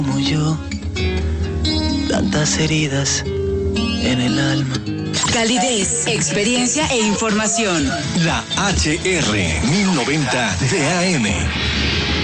Como yo, tantas heridas en el alma. Calidez, experiencia e información. La HR 1090 de AM.